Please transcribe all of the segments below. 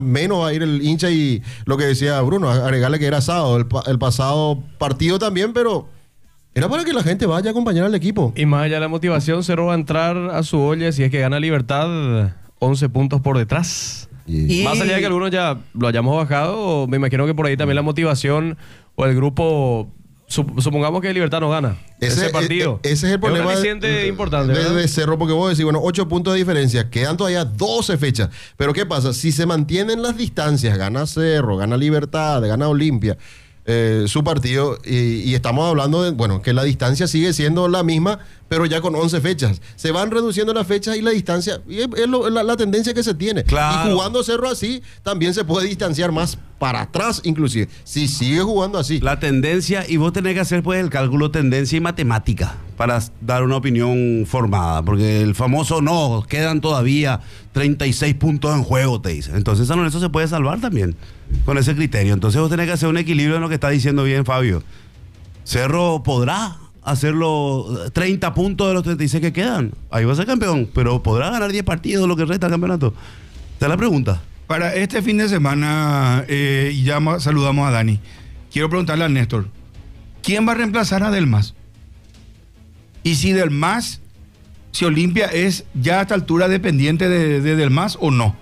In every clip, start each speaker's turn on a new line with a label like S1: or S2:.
S1: menos va a ir el hincha y lo que decía Bruno, agregarle que era sábado, el pasado partido también, pero era para que la gente vaya a acompañar al equipo.
S2: Y más allá de la motivación, Cerro va a entrar a su olla si es que gana Libertad 11 puntos por detrás.
S1: Y
S2: Más allá de que algunos ya lo hayamos bajado, me imagino que por ahí también la motivación o el grupo, supongamos que Libertad no gana ese partido.
S1: Ese es el problema
S2: importante,
S1: de Cerro, porque vos decís, bueno, 8 puntos de diferencia, quedan todavía 12 fechas. Pero ¿qué pasa? Si se mantienen las distancias, gana Cerro, gana Libertad, gana Olimpia, su partido, y estamos hablando de, bueno, que la distancia sigue siendo la misma, pero ya con 11 fechas. Se van reduciendo las fechas y la distancia, y es la tendencia que se tiene.
S3: Claro.
S1: Y jugando Cerro así, también se puede distanciar más para atrás, inclusive, si sigue jugando así.
S3: La tendencia, y vos tenés que hacer pues el cálculo tendencia y matemática para dar una opinión formada, porque el famoso no, quedan todavía 36 puntos en juego, te dice. Entonces San Lorenzo se puede salvar también con ese criterio. Entonces vos tenés que hacer un equilibrio en lo que está diciendo bien Fabio. Cerro podrá hacerlo 30 puntos de los 36 que quedan. Ahí va a ser campeón, pero podrá ganar 10 partidos lo que resta del campeonato. Esta es la pregunta.
S4: Para este fin de semana, y ya saludamos a Dani, quiero preguntarle a Néstor, ¿quién va a reemplazar a Delmas? Y si Delmas, si Olimpia es ya a esta altura dependiente de Delmas o no.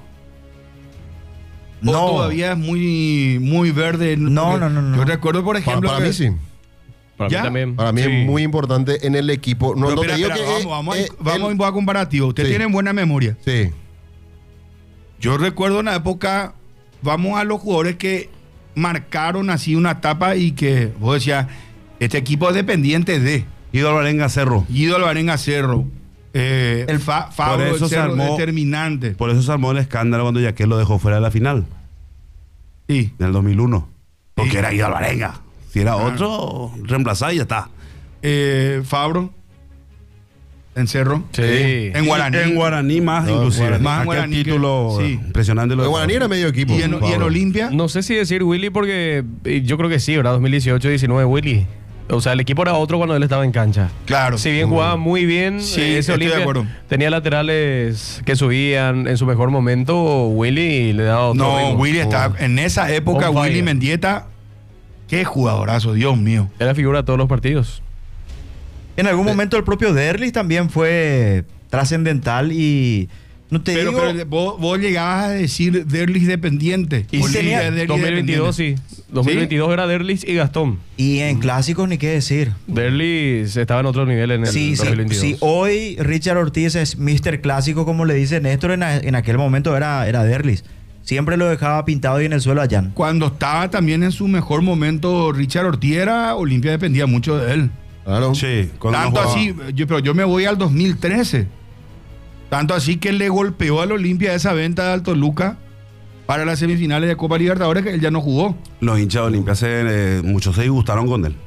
S5: No.
S4: ¿O todavía es muy verde?
S5: No.
S4: Yo recuerdo, por ejemplo,
S1: Para mí sí.
S2: Para
S4: ¿Ya?
S2: mí también.
S1: Para mí
S2: Sí.
S1: es muy importante en el equipo. No,
S4: Pero
S1: no te
S4: espera,
S1: digo que
S4: vamos a comparativo. Usted
S1: Sí.
S4: tiene buena memoria.
S1: Sí.
S4: Yo recuerdo una época, vamos a los jugadores que marcaron así una etapa y que vos decías, este equipo es dependiente de
S3: Guido Alvarenga Cerro.
S4: Guido Alvarenga Cerro, Fabio
S3: Por eso se
S4: Cerro,
S3: armó-
S4: determinante.
S3: Por eso se armó el escándalo cuando Yaquel lo dejó fuera de la final,
S4: Sí.
S3: en el 2001. Porque
S4: Sí.
S3: era Guido Alvarenga. Si era otro, reemplazado y ya está.
S4: Fabro, en Cerro.
S2: Sí.
S4: En Guaraní.
S3: En Guaraní más,
S1: No,
S3: inclusive.
S1: Guaraní.
S4: Más en
S3: Aquel
S4: Guaraní que-
S3: título
S4: sí.
S3: impresionante. Lo
S1: El
S3: de
S1: Guaraní era medio equipo.
S4: Y en Olimpia.
S2: No sé si decir Willy porque yo creo que sí, ¿verdad? 2018-19 Willy. O sea, el equipo era otro cuando él estaba en cancha.
S4: Claro.
S2: Si bien jugaba muy bien,
S4: Sí,
S2: ese
S4: estoy de
S2: Olimpia
S4: acuerdo.
S2: tenía laterales que subían en su mejor momento. Willy le daba otro
S4: No,
S2: ritmo.
S4: Willy está. En esa época,
S2: On fire.
S4: Willy Mendieta, qué jugadorazo, Dios mío.
S2: Era figura de todos los partidos.
S5: En algún momento el propio Derlis también fue trascendental y no te
S4: Pero
S5: digo...
S4: vos llegabas a decir Derlis dependiente.
S5: Y
S4: Olimpia
S5: tenía-
S4: Derlis
S2: 2022
S4: dependiente.
S2: sí. 2022 era Derlis y Gastón.
S5: Y en clásicos ni qué decir.
S2: Derlis estaba en otro nivel en el
S5: Sí,
S2: 2022.
S5: sí, hoy Richard Ortiz es Mr. Clásico, como le dice Néstor, en aquel momento era Derlis. Siempre lo dejaba pintado ahí en el suelo allá.
S4: Cuando estaba también en su mejor momento Richard Ortiz, Olimpia dependía mucho de él.
S1: Claro.
S3: Sí, cuando
S4: Tanto
S3: no jugaba.
S4: así, pero yo me voy al 2013. Tanto así que le golpeó al Olimpia esa venta de Alto Luca para las semifinales de Copa Libertadores, que él ya no jugó.
S3: Los hinchas de Olimpia, muchos se disgustaron con él.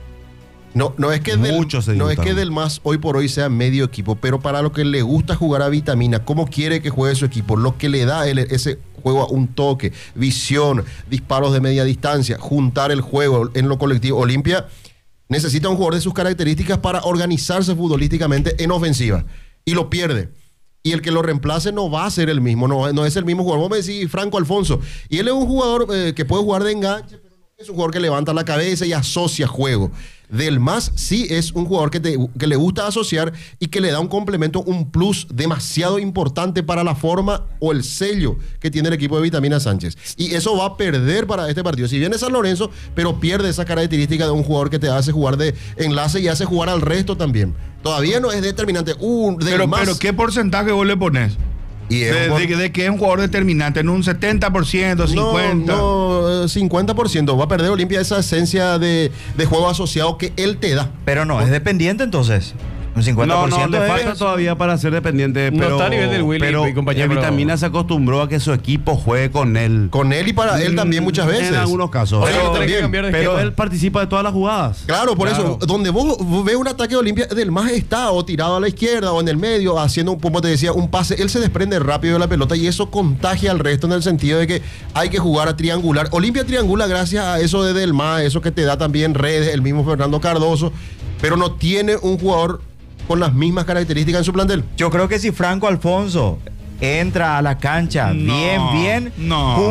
S1: No es que
S3: Muchos se
S1: no es
S3: disgustaron.
S1: que Del Mas hoy por hoy sea medio equipo, pero para lo que le gusta jugar a Vitamina, cómo quiere que juegue su equipo, lo que le da ese juego a un toque, visión, disparos de media distancia, juntar el juego en lo colectivo. Olimpia necesita un jugador de sus características para organizarse futbolísticamente en ofensiva y lo pierde. Y el que lo reemplace no va a ser el mismo, no es el mismo jugador. Vos me decís Franco Alfonso, y él es un jugador que puede jugar de enganche, pero no es un jugador que levanta la cabeza y asocia juego. Del Mas sí es un jugador que le gusta asociar y que le da un complemento, un plus demasiado importante para la forma o el sello que tiene el equipo de Vitamina Sánchez. Y eso va a perder para este partido. Si viene San Lorenzo, pero pierde esa característica de un jugador que te hace jugar de enlace y hace jugar al resto también. Todavía no es determinante.
S4: Pero ¿qué porcentaje vos le pones?
S1: Y es un jugador-
S4: De que es un jugador determinante, en un 70%, 50%.
S1: No, 50%. Va a perder Olimpia esa esencia de juego asociado que él te da.
S5: Pero no, es dependiente entonces. Un 50%
S3: No, le
S5: es-
S3: falta todavía para ser dependiente.
S2: No
S3: Pero,
S2: está a nivel del Willy
S3: pero
S2: y compañero, pero-
S3: Vitamina se acostumbró a que su equipo juegue con él.
S1: Con él y para él también muchas veces.
S3: En algunos casos.
S2: Pero
S1: Pero,
S2: tenés que
S1: también,
S2: cambiar de
S3: Pero
S2: esquema.
S3: él participa de todas las jugadas.
S1: Claro, por
S2: Claro.
S1: eso, donde vos ves un ataque de Olimpia, Del Mas está o tirado a la izquierda o en el medio, haciendo, como te decía, un pase. Él se desprende rápido de la pelota y eso contagia al resto en el sentido de que hay que jugar a triangular. Olimpia triangula gracias a eso de Del Mas, eso que te da también redes, el mismo Fernando Cardoso, pero no tiene un jugador con las mismas características en su plantel.
S5: Yo creo que si Franco Alfonso entra a la cancha
S4: No,
S5: bien,
S4: no.